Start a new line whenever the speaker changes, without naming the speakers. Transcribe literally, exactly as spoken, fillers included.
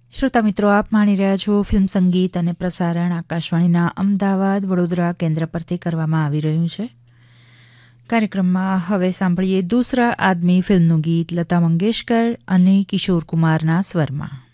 શ્રોતા મિત્રો, આપ માણી રહ્યા છો ફિલ્મ સંગીત અને પ્રસારણ આકાશવાણીના અમદાવાદ વડોદરા કેન્દ્ર પરથી કરવામાં આવી રહ્યું છે. કાર્યક્રમમાં હવે સાંભળીએ દૂસરા આદમી ફિલ્મનું ગીત લતા મંગેશકર અને કિશોર કુમારના સ્વરમાં.